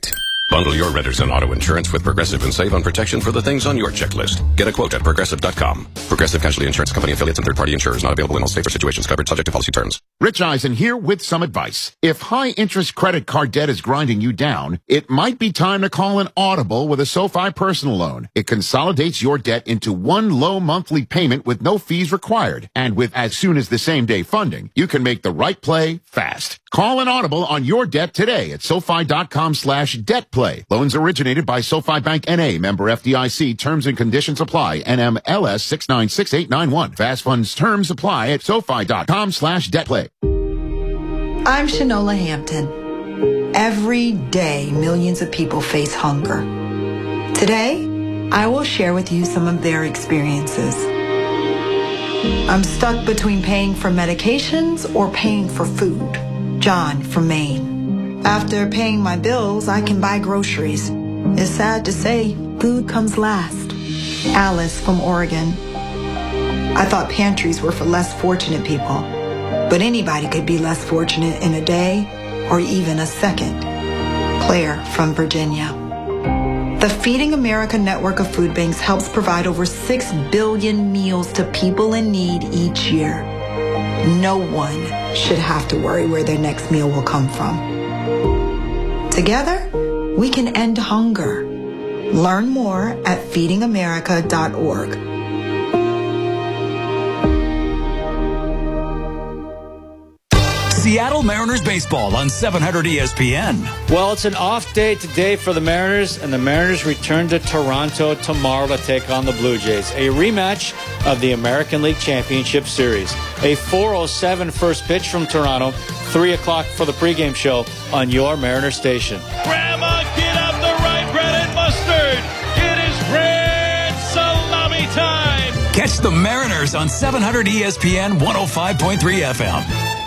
Bundle your renters and auto insurance with Progressive and save on protection for the things on your checklist. Get a quote at Progressive.com. Progressive Casualty Insurance Company affiliates and third-party insurers not available in all states or situations covered subject to policy terms. Rich Eisen here with some advice. If high-interest credit card debt is grinding you down, it might be time to call an Audible with a SoFi personal loan. It consolidates your debt into one low monthly payment with no fees required. And with as soon as the same-day funding, you can make the right play fast. Call an Audible on your debt today at SoFi.com/debtplay. Loans originated by SoFi Bank N.A. Member FDIC. Terms and conditions apply. NMLS 696891. Fast funds terms apply at SoFi.com/debtplay. I'm Shanola Hampton. Every day, millions of people face hunger. Today, I will share with you some of their experiences. I'm stuck between paying for medications or paying for food. John from Maine. After paying my bills, I can buy groceries. It's sad to say, food comes last. Alice from Oregon. I thought pantries were for less fortunate people, but anybody could be less fortunate in a day or even a second. Claire from Virginia. The Feeding America network of food banks helps provide over 6 billion meals to people in need each year. No one should have to worry where their next meal will come from. Together, we can end hunger. Learn more at feedingamerica.org. Seattle Mariners baseball on 700 ESPN. Well, it's an off day today for the Mariners, and the Mariners return to Toronto tomorrow to take on the Blue Jays. A rematch of the American League Championship Series. A 4:07 first pitch from Toronto, 3 o'clock for the pregame show on your Mariner station. Grandma, get up the right bread and mustard. It is red salami time. Catch the Mariners on 700 ESPN 105.3 FM.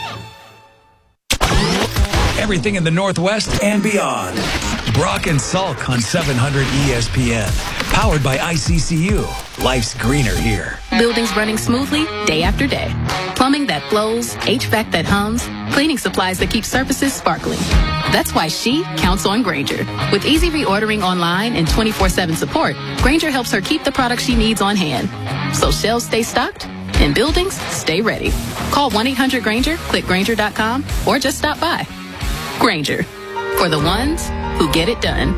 Everything in the Northwest and beyond. Brock and Salk on 700 ESPN. Powered by ICCU. Life's greener here. Buildings running smoothly day after day. Plumbing that flows, HVAC that hums, cleaning supplies that keep surfaces sparkling. That's why she counts on Grainger. With easy reordering online and 24/7 support, Grainger helps her keep the products she needs on hand. So shelves stay stocked and buildings stay ready. Call 1-800-GRAINGER, click Grainger.com, or just stop by. Grainger, for the ones who get it done.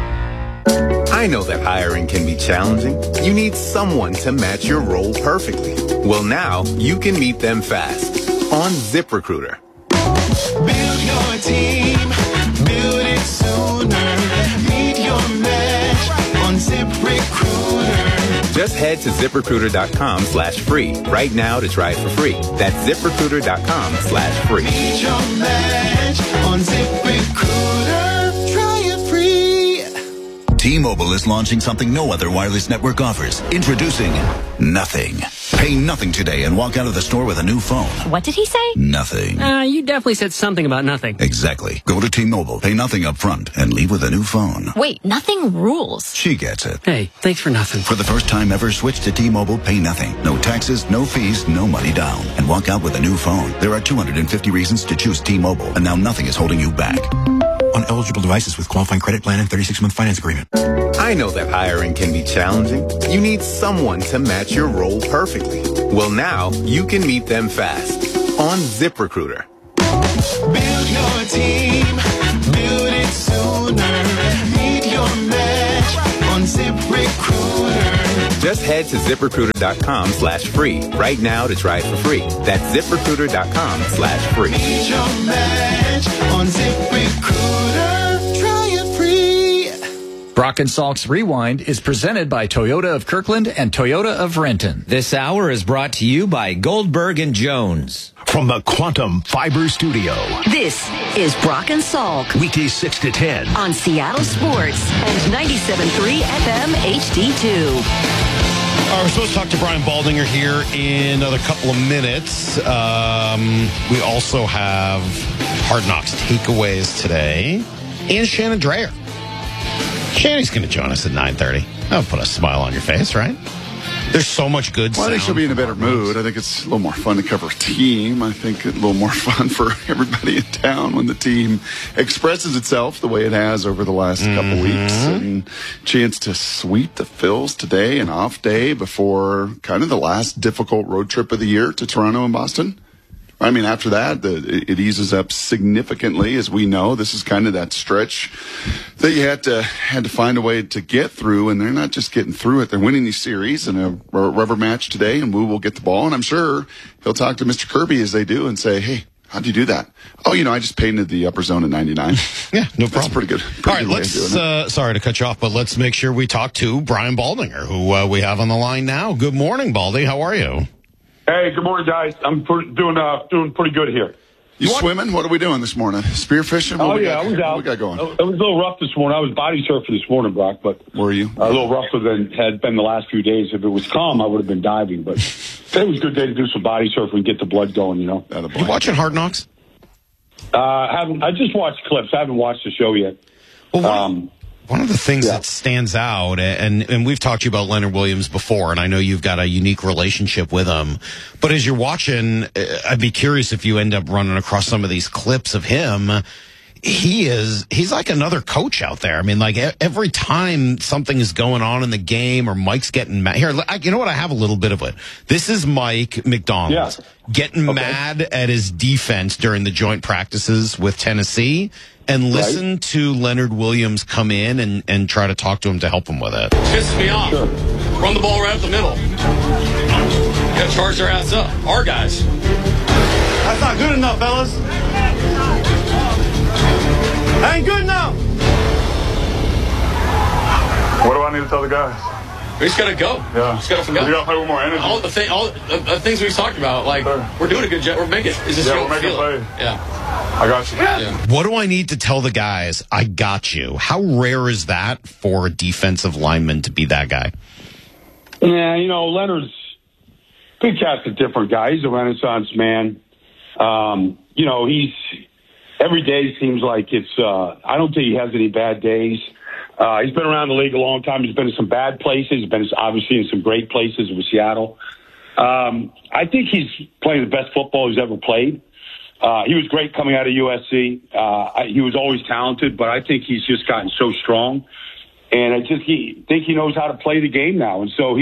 I know that hiring can be challenging. You need someone to match your role perfectly. Well, now you can meet them fast on ZipRecruiter. Build your team, build it sooner. Meet your match on ZipRecruiter. Just head to ZipRecruiter.com/free right now to try it for free. That's ZipRecruiter.com/free. Meet your match on ZipRecruiter. Try it free. T-Mobile is launching something no other wireless network offers. Introducing Nothing. Pay nothing today and walk out of the store with a new phone. What did he say? Nothing. You definitely said something about nothing. Exactly. Go to T-Mobile, pay nothing up front, and leave with a new phone. Wait, nothing rules. She gets it. Hey, thanks for nothing. For the first time ever, switch to T-Mobile, pay nothing. No taxes, no fees, no money down. And walk out with a new phone. There are 250 reasons to choose T-Mobile, and now nothing is holding you back. On eligible devices with qualifying credit plan and 36-month finance agreement. I know that hiring can be challenging. You need someone to match your role perfectly. Well, now you can meet them fast on ZipRecruiter. Build your team, build it sooner. Meet your match on ZipRecruiter. Just head to ZipRecruiter.com/free right now to try it for free. That's ZipRecruiter.com/free. Meet your match on ZipRecruiter. Try it free. Brock and Salk's Rewind is presented by Toyota of Kirkland and Toyota of Renton. This hour is brought to you by Goldberg and Jones. From the Quantum Fiber Studio. This is Brock and Salk. Weekdays 6 to 10. On Seattle Sports and 97.3 FM HD2. We're supposed to talk to Brian Baldinger here in another couple of minutes. We also have Hard Knocks takeaways today. And Shannon Dreyer. Shannon's going to join us at 9:30. That'll put a smile on your face, right? There's so much good Well, I think she'll be in a better mood. I think it's a little more fun to cover a team. I think a little more fun for everybody in town when the team expresses itself the way it has over the last couple weeks. And chance to sweep the Phils today, an off day before kind of the last difficult road trip of the year to Toronto and Boston. I mean, after that, it eases up significantly. As we know, this is kind of that stretch that you had to find a way to get through, and they're not just getting through it. They're winning these series in a rubber match today, and Wu will get the ball, and I'm sure he'll talk to Mr. Kirby as they do and say, hey, how'd you do that? Oh, I just painted the upper zone at 99. Yeah, no problem. That's pretty good. All right, let's, sorry to cut you off, but let's make sure we talk to Brian Baldinger, who we have on the line now. Good morning, Baldy. How are you? Hey, good morning, guys. I'm doing pretty good here. You swimming? What are we doing this morning? Spearfishing? I was out. What we got going? It was a little rough this morning. I was body surfing this morning, Brock, but were you? A little rougher than had been the last few days. If it was calm, I would have been diving, but it was a good day to do some body surfing and get the blood going, You watching Hard Knocks? I just watched clips. I haven't watched the show yet. Well, one of the things that stands out, and we've talked to you about Leonard Williams before, and I know you've got a unique relationship with him, but as you're watching, I'd be curious if you end up running across some of these clips of him. He's like another coach out there. I mean, like every time something is going on in the game or Mike's getting mad. Here, you know what? I have a little bit of it. This is Mike McDonald getting mad at his defense during the joint practices with Tennessee. And listen to Leonard Williams come in and try to talk to him to help him with it. Pisses me off. Sure. Run the ball right up the middle. Got to charge their ass up. Our guys. That's not good enough, fellas. That ain't good enough. What do I need to tell the guys? We just got to go. Yeah. Just got to go. We got to play with more energy. All the things we've talked about, like, we're doing a good job. We're making it. We're making play. Yeah. I got you. Yeah. What do I need to tell the guys? I got you. How rare is that for a defensive lineman to be that guy? Yeah, Leonard's Big Cat's a different guy. He's a Renaissance man. He's every day seems like it's. I don't think he has any bad days. He's been around the league a long time. He's been in some bad places. He's been obviously in some great places with Seattle. I think he's playing the best football he's ever played. He was great coming out of USC. He was always talented, but I think he's just gotten so strong. And I think he knows how to play the game now. And so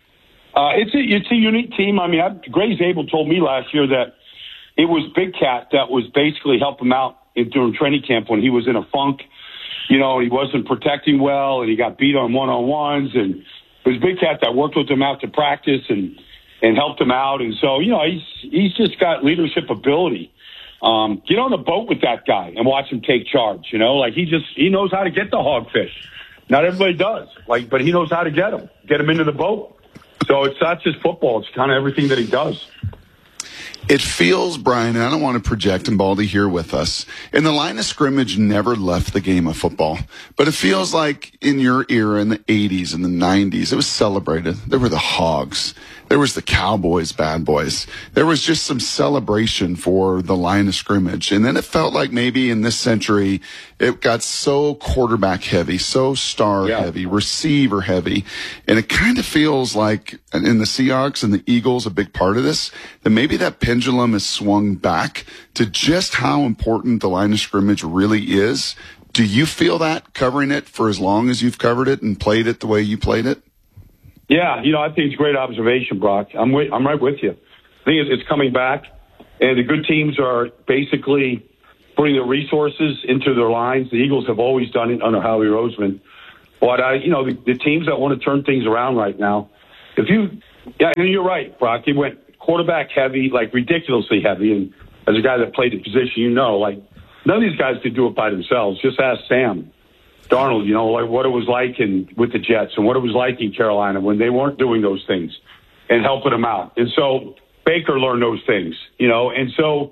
it's a unique team. I mean, Gray Zabel told me last year that it was Big Cat that was basically helping him out during training camp when he was in a funk. He wasn't protecting well, and he got beat on one-on-ones. And it was Big Cat that worked with him after practice and helped him out. And so, he's just got leadership ability. Get on the boat with that guy and watch him take charge. He knows how to get the hogfish. Not everybody does, but he knows how to get him into the boat. So it's not just football; it's kind of everything that he does. It feels, Brian, and I don't want to project, and Baldy here with us, and the line of scrimmage never left the game of football. But it feels like in your era in the 80s and the 90s, it was celebrated. There were the Hogs. There was the Cowboys, bad boys. There was just some celebration for the line of scrimmage. And then it felt like maybe in this century, it got so quarterback heavy, so star heavy, receiver heavy. And it kind of feels like in the Seahawks and the Eagles, a big part of this, that maybe that pendulum has swung back to just how important the line of scrimmage really is. Do you feel that covering it for as long as you've covered it and played it the way you played it? Yeah, I think it's a great observation, Brock. I'm right with you. I think it's coming back, and the good teams are basically putting their resources into their lines. The Eagles have always done it under Howie Roseman. But, the teams that want to turn things around right now, and you're right, Brock, it went quarterback heavy, like ridiculously heavy. And as a guy that played the position, none of these guys could do it by themselves. Just ask Sam Darnold, what it was like with the Jets and what it was like in Carolina when they weren't doing those things and helping them out. And so Baker learned those things, and so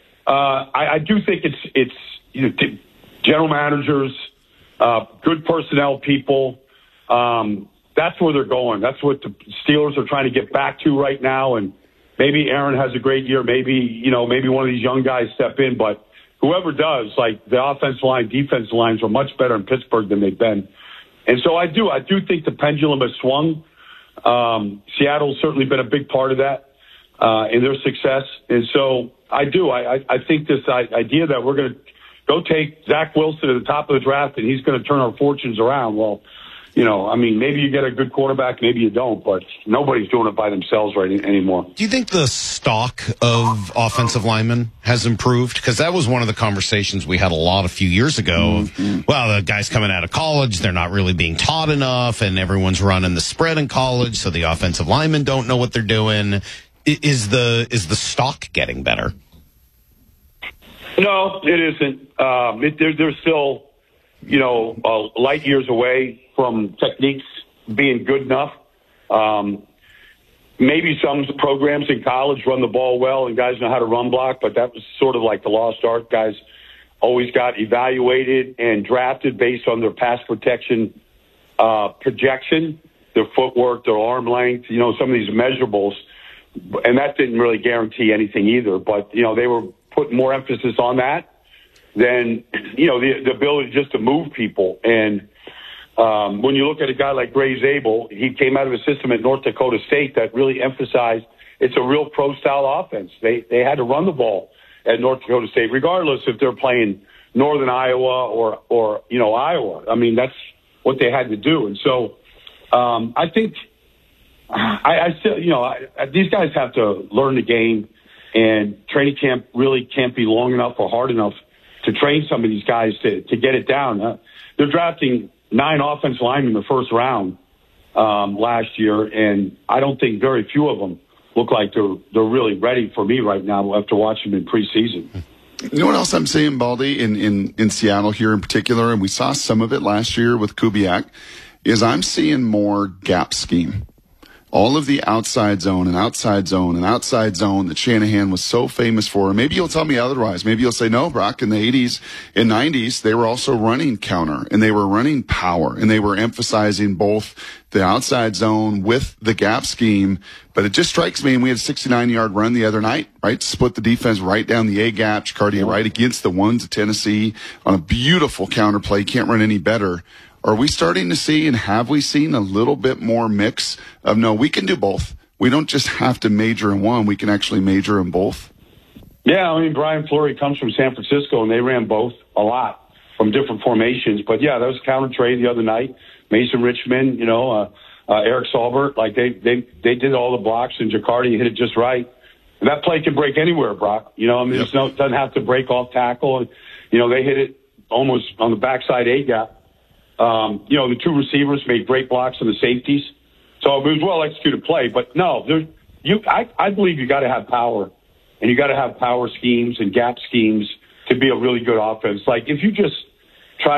I do think it's general managers, good personnel people. That's where they're going. That's what the Steelers are trying to get back to right now. And maybe Aaron has a great year. Maybe one of these young guys step in, but whoever does, like the offensive line, defensive lines are much better in Pittsburgh than they've been. And so I do think the pendulum has swung. Seattle's certainly been a big part of that in their success. And so I think this idea that we're going to go take Zach Wilson at the top of the draft and he's going to turn our fortunes around. Well, maybe you get a good quarterback, maybe you don't, but nobody's doing it by themselves anymore. Do you think the stock of offensive linemen has improved? Because that was one of the conversations we had a few years ago. Well, the guys coming out of college, they're not really being taught enough, and everyone's running the spread in college, so the offensive linemen don't know what they're doing. Is the stock getting better? No, it isn't. They're still, light years away from techniques being good enough. Maybe some programs in college run the ball well and guys know how to run block, but that was sort of like the lost art. Guys always got evaluated and drafted based on their pass protection projection, their footwork, their arm length, some of these measurables. And that didn't really guarantee anything either. But, they were putting more emphasis on that than, the ability just to move people. And when you look at a guy like Gray Zabel, he came out of a system at North Dakota State that really emphasized it's a real pro-style offense. They had to run the ball at North Dakota State, regardless if they're playing Northern Iowa or Iowa. I mean, that's what they had to do. And so I think I still, these guys have to learn the game, and training camp really can't be long enough or hard enough to train some of these guys to get it down. They're drafting 9 offensive linemen in the first round last year, and I don't think very few of them look like they're really ready for me right now after watching them in preseason. You know what else I'm seeing, Baldy, in Seattle here in particular, and we saw some of it last year with Kubiak, is I'm seeing more gap scheme. All of the outside zone and outside zone and outside zone that Shanahan was so famous for. Maybe you'll tell me otherwise. Maybe you'll say, no, Brock, in the 80s and 90s, they were also running counter and they were running power and they were emphasizing both the outside zone with the gap scheme. But it just strikes me, and we had a 69-yard run the other night, right? Split the defense right down the A-gap, Chicardia right against the ones of Tennessee on a beautiful counter play. Can't run any better. Are we starting to see, and have we seen a little bit more mix of, no, we can do both. We don't just have to major in one. We can actually major in both. Yeah, I mean, Brian Fleury comes from San Francisco, and they ran both a lot from different formations. But, yeah, that was a counter trade the other night. Mason Richmond, Eric Saubert, like they did all the blocks, and Chicardia hit it just right. And that play can break anywhere, Brock. It doesn't have to break off tackle. And, they hit it almost on the backside A-gap. The 2 receivers made great blocks on the safeties. So it was well executed play. But no, I believe you got to have power, and you got to have power schemes and gap schemes to be a really good offense. Like if you just try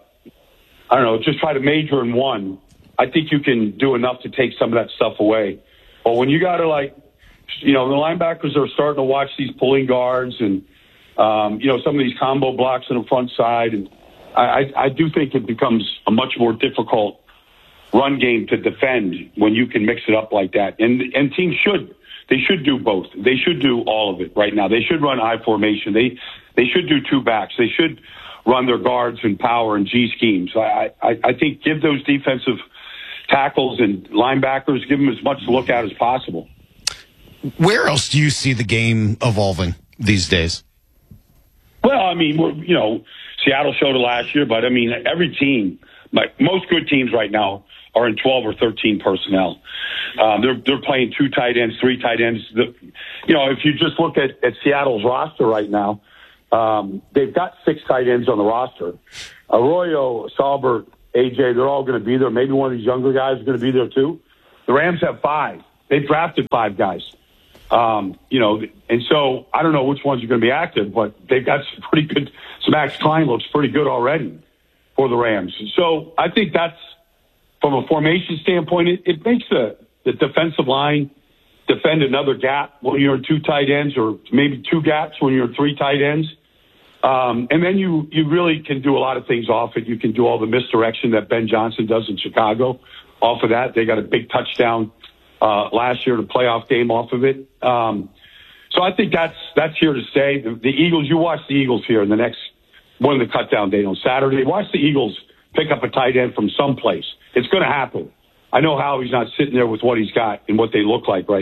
to major in one, I think you can do enough to take some of that stuff away. But when you got to the linebackers are starting to watch these pulling guards and, some of these combo blocks on the front side, and I do think it becomes a much more difficult run game to defend when you can mix it up like that. And teams should do both. They should do all of it right now. They should run I formation. They should do 2 backs. They should run their guards and power and G schemes. I think give those defensive tackles and linebackers, give them as much to look at as possible. Where else do you see the game evolving these days? Well, I mean, Seattle showed it last year, but I mean, every team, most good teams right now are in 12 or 13 personnel. They're playing 2 tight ends, 3 tight ends. If you just look at Seattle's roster right now, they've got 6 tight ends on the roster. Arroyo, Saubert, AJ, they're all going to be there. Maybe one of these younger guys is going to be there too. The Rams have 5. They've drafted 5 guys. And so I don't know which ones are going to be active, but they've got some pretty good. Max Klein looks pretty good already for the Rams. So I think that's, from a formation standpoint, it makes the defensive line defend another gap when you're in 2 tight ends, or maybe 2 gaps when you're in 3 tight ends. And then you really can do a lot of things off it. You can do all the misdirection that Ben Johnson does in Chicago. Off of that, they got a big touchdown last year in a playoff game off of it. So I think that's here to stay. The Eagles, you watch the Eagles here in the next one of the cut down day on Saturday. Watch the Eagles pick up a tight end from someplace. It's going to happen. I know Howie's not sitting there with what he's got and what they look like right